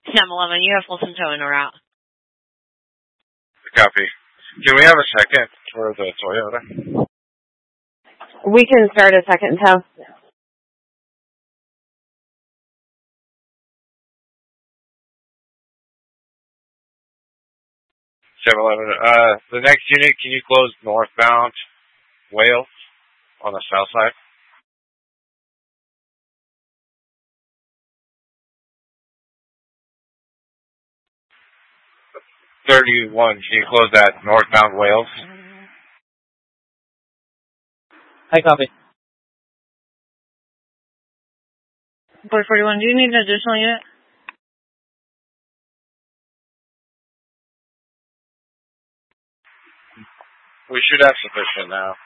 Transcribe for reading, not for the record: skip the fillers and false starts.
7-Eleven, you have Fulton towing a route. Copy. Can we have a second for the Toyota? We can start a second tow. 7-Eleven. The next unit, can you close northbound Wales on the south side? .31, can you close that northbound Wales? I copy. Boy 41, do you need an additional unit? We should have sufficient now.